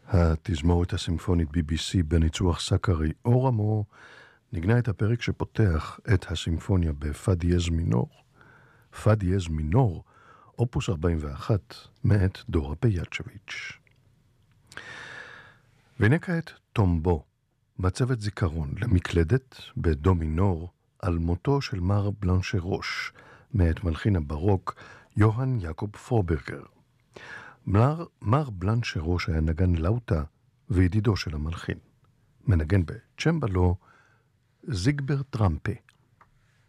התזמורת הסימפונית BBC בניצוח סקרי אורמו נגנה את הפרק שפותח את הסימפוניה בפא דיאז מינור. פא דיאז מינור, אופוס 41, מאת דורה פייאצ'ביץ'. והנה כעת טומבו, מצבת זיכרון למקלדת בדו מינור על מותו של מר בלנשרוש, מאת מלחין הברוק יוהאן יעקב פרוברגר. מר בלנשרוש היה נגן לאוטה וידידו של המלחין. מנגן בצ'מבלו זיגברט טראמפה.